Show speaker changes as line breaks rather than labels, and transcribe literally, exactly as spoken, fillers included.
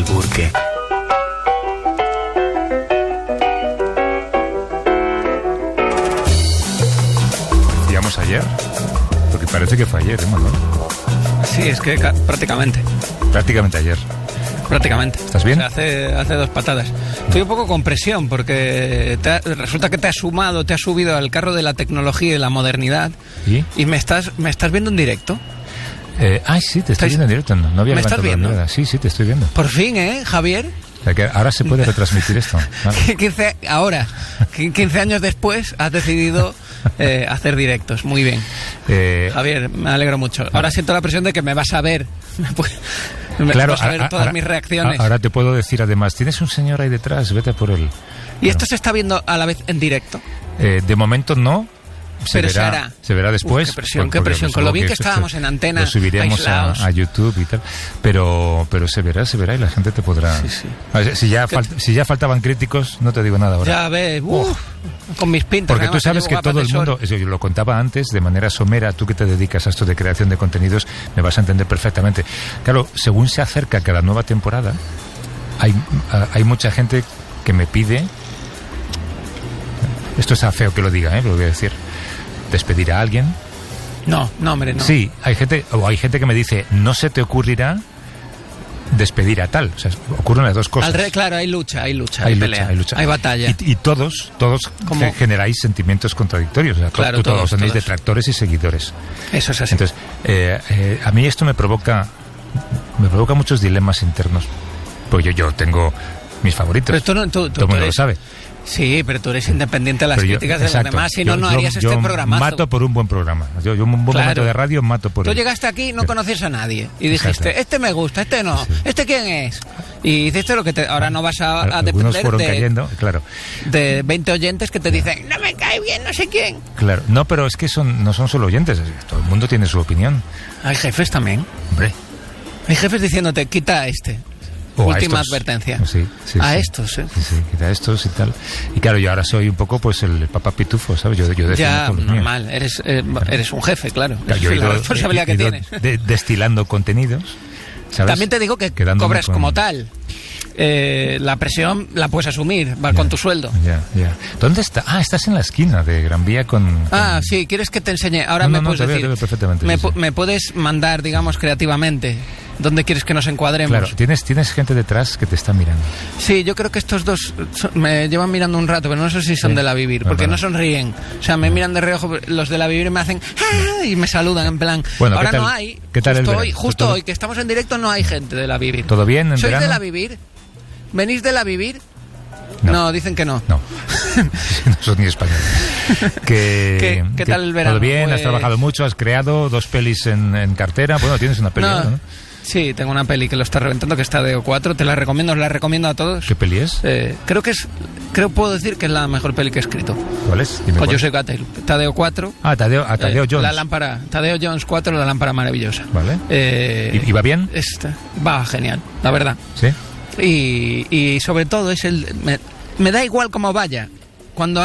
Burke.
¿Decíamos ayer? Porque parece que fue ayer, ¿eh, Manuel?
Sí, es que ca- prácticamente.
Prácticamente ayer.
Prácticamente.
¿Estás bien?
O sea, hace, hace dos patadas. Estoy un poco con presión porque te ha- resulta que te has sumado, te has subido al carro de la tecnología y la modernidad.
¿Y?
Y me estás, me estás viendo en directo.
Eh, ay, sí, te estoy
¿Estáis-
viendo en directo. No, no había
¿Me estás
levantado la
viendo?
mirada. Sí, sí, te estoy viendo.
Por fin, ¿eh, Javier?
O sea, que ahora se puede retransmitir esto. Vale.
quince, ahora, quince años después, has decidido eh, hacer directos. Muy bien.
Eh,
Javier, me alegro mucho. Ahora siento la presión de que me vas a ver. Me
claro,
vas a ver
ahora-
todas
ahora-
mis reacciones.
Ahora te puedo decir además, tienes un señor ahí detrás, vete por él.
¿Y esto se está viendo a la vez en directo?
Eh, de momento no. Se
Pero se
verá,
hará.
se verá después.
Uf, qué presión,
por-
qué
porque
presión. Con lo
supongo
bien que
esto
estábamos
se-
en antena,
Lo subiremos
aislados.
a, a YouTube y tal. Pero, pero se verá, se verá y la gente te podrá.
Sí, sí.
A ver, si, ya fal- si ya faltaban críticos, no te digo nada ahora.
Ya ves, uf, con mis pintas.
Porque tú
además,
sabes
llevo
que
gafas
todo
de
el
sol.
mundo, eso yo lo contaba antes, de manera somera, tú que te dedicas a esto de creación de contenidos, me vas a entender perfectamente. Claro, según se acerca cada nueva temporada, hay, hay mucha gente que me pide, esto está feo que lo diga, ¿eh? Lo voy a decir, despedir a alguien.
No, no, hombre, no.
Sí, hay gente, o hay gente que me dice, no se te ocurrirá despedir a tal. O sea, ocurren las dos cosas.
Al re- claro, hay lucha, hay lucha, hay,
Hay lucha,
pelea,
hay lucha.
hay batalla.
Y, y todos, todos
¿Cómo?
ge- generáis sentimientos contradictorios. O sea,
Claro,
tú- todos,
todos,
tenéis
todos.
detractores y seguidores.
Eso es así.
Entonces, eh, eh, a mí esto me provoca, me provoca muchos dilemas internos. Porque yo, yo tengo mis favoritos.
Pero tú no- tú- tú-
Todo el mundo
tú
lo
eres-
sabe.
Sí, pero tú eres independiente de las
Pero yo-
críticas de
exacto.
los demás, si no,
Yo-
no
yo-
harías
yo
este programazo.
mato por un buen programa. Yo, yo un buen
Claro.
momento de radio mato por
Tú
él.
llegaste aquí y no
Pero-
conocías a nadie. Y dijiste,
Exacto.
este me gusta, este no.
Sí.
¿Este quién es? Y hiciste lo que te... Ahora no vas a, a
Algunos
depender
fueron
de,
cayendo, claro.
de veinte oyentes que te dicen, no me cae bien, no sé quién.
Claro. No, pero es que son, no son solo oyentes. Todo el mundo tiene su opinión.
Hay jefes también.
Hombre.
Hay jefes diciéndote, quita a este.
O a
Última
estos.
advertencia.
Sí, sí,
a
sí.
estos, ¿eh?
Sí, sí, quita estos y tal. Y claro, yo ahora soy un poco pues el papá pitufo, ¿sabes? Yo, yo defiendo
Ya,
con los míos.
normal. Eres, eh, eres un jefe, claro.
Claro, yo he
Es la
ido-
responsabilidad
he
que
ido
tienes.
de- destilando contenidos, ¿sabes?
También te digo que
Quedándome
cobras
con-
como tal. Eh, la presión la puedes asumir, va con tu sueldo.
Ya, ya. ¿Dónde está? Ah, estás en la esquina de Gran Vía con...
Ah,
con-
sí, ¿quieres que te enseñe? Ahora
No,
me
no, no,
puedes
te veo,
decir.
te veo perfectamente,
me,
sí,
pu-
sí.
me puedes mandar, digamos, creativamente. ¿Dónde quieres que nos encuadremos?
Claro, tienes, tienes gente detrás que te está mirando.
Sí, yo creo que estos dos son- me llevan mirando un rato, pero no sé si son
Sí.
de la Vivir,
Ah,
porque
vale.
no sonríen. O sea, me miran de reojo, los de la Vivir me hacen ¡ah! Y me saludan en plan.
Bueno, ¿qué
ahora
tal-
no hay.
qué tal el
justo
verano?
hoy, justo
¿Todo-
hoy, que estamos en directo, no hay gente de la Vivir.
¿Todo bien en
¿Sois
verano?
de la Vivir? ¿Venís de la Vivir?
No.
No, dicen que no.
No, no sos ni español. Que,
¿Qué- qué
que
tal el verano?
Todo bien, has
Pues-
trabajado mucho, has creado dos pelis en, en cartera. Bueno, tienes una peli,
No.
ahora, ¿no?
Sí, tengo una peli que lo está reventando, que está de O cuatro. Te la recomiendo, os la recomiendo a todos.
¿Qué peli es?
Eh, creo que es, creo puedo decir que es la mejor peli que he escrito.
¿Cuál es? Dime
Con
cuál.
Joseph Gattel. Tadeo cuatro.
Ah, Tadeo, a Tadeo
eh,
Jones.
La lámpara. Tadeo Jones cuatro, la lámpara maravillosa.
Vale.
Eh,
¿Y, y va bien?
esta- va genial, la verdad.
Sí.
Y, y sobre todo es el... Me, me da igual cómo vaya. Cuando